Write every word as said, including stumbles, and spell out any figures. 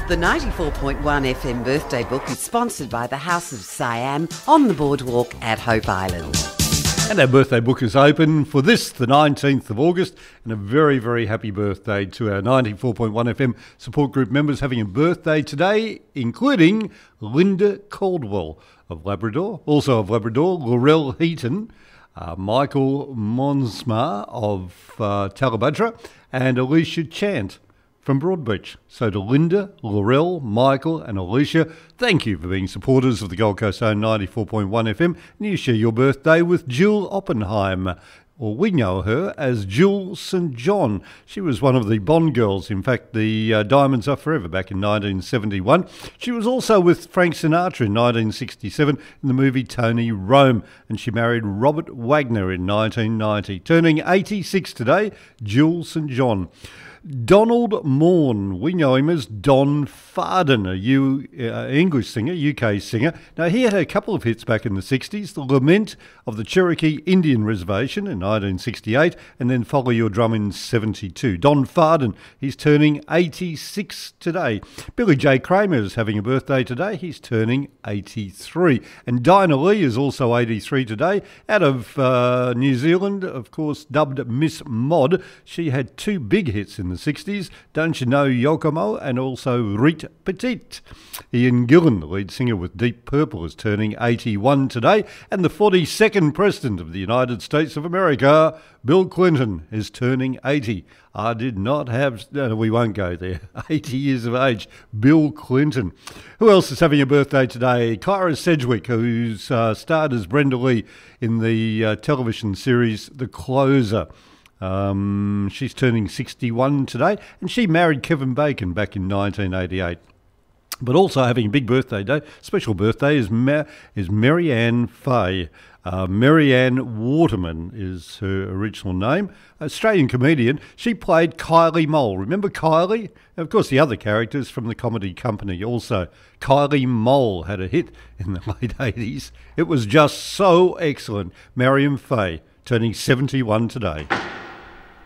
The ninety-four point one F M Birthday Book is sponsored by the House of Siam on the boardwalk at Hope Island. And our birthday book is open for this, the nineteenth of August, and a very, very happy birthday to our ninety-four point one F M support group members having a birthday today, including Linda Caldwell of Labrador, also of Labrador, Laurel Heaton, uh, Michael Monsma of uh, Talabudra, and Alicia Chant from Broadbeach. So to Linda, Laurel, Michael and Alicia, thank you for being supporters of the Gold Coast Zone ninety-four point one F M. And you share your birthday with Jill Oppenheim, or we know her as Jill Saint John. She was one of the Bond girls. In fact, the uh, Diamonds Are Forever back in nineteen seventy-one. She was also with Frank Sinatra in nineteen sixty-seven in the movie Tony Rome, and she married Robert Wagner in nineteen ninety. Turning eighty-six today, Jill Saint John. Donald Morn, we know him as Don Farden, a U, uh, English singer, U K singer. Now, he had a couple of hits back in the sixties, The Lament of the Cherokee Indian Reservation in nineteen sixty-eight, and then Follow Your Drum in seventy-two. Don Farden, he's turning eighty-six today. Billy J. Kramer is having a birthday today. He's turning eighty-three. And Dinah Lee is also eighty-three today. Out of uh, New Zealand, of course, dubbed Miss Mod. She had two big hits in the sixties, Don't You Know Yokomo, and also Rite Petite. Ian Gillan, the lead singer with Deep Purple, is turning eighty-one today, and the forty-second President of the United States of America, Bill Clinton, is turning eighty. I did not have, no, we won't go there, eighty years of age, Bill Clinton. Who else is having a birthday today? Kyra Sedgwick, who's uh, starred as Brenda Lee in the uh, television series The Closer. Um, she's turning sixty-one today, and she married Kevin Bacon back in nineteen eighty-eight. But also having a big birthday day, special birthday, is Ma- is Marianne Fay. Uh, Marianne Waterman is her original name. Australian comedian. She played Kylie Mole. Remember Kylie? And of course, the other characters from the Comedy Company also. Kylie Mole had a hit in the late eighties. It was just so excellent. Marianne Fay, turning seventy-one today.